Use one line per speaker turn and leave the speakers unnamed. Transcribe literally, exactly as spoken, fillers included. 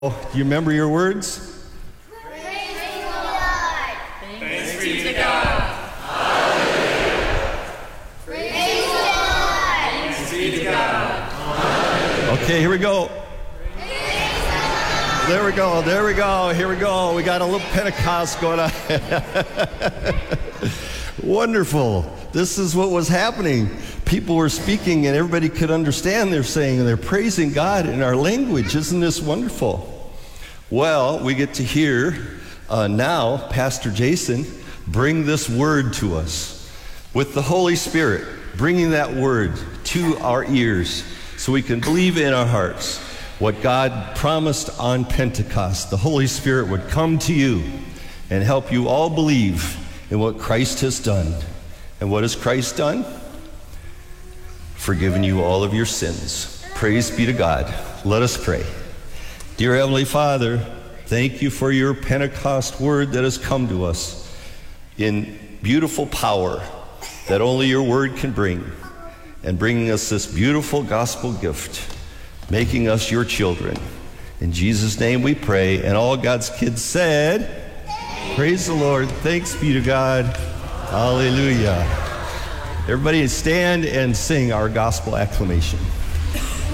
Do you remember your words?
Praise the Lord.
Thanks be to God.
Hallelujah. Praise the Lord.
Thanks be to God.
Okay, here we go.
Praise the Lord.
There we go. There we go. Here we go. We got a little Pentecost going on. Wonderful. This is what was happening. People were speaking and everybody could understand they're saying, and they're praising God in our language. Isn't this wonderful? Well, we get to hear uh, now Pastor Jason bring this word to us with the Holy Spirit, bringing that word to our ears so we can believe in our hearts what God promised on Pentecost. The Holy Spirit would come to you and help you all believe in what Christ has done. And what has Christ done? Forgiven you all of your sins. Praise be to God. Let us pray. Dear Heavenly Father, thank you for your Pentecost word that has come to us in beautiful power that only your word can bring, and bringing us this beautiful gospel gift, making us your children. In Jesus' name we pray, and all God's kids said, praise the Lord. Thanks be to God. Hallelujah. Everybody stand and sing our gospel acclamation.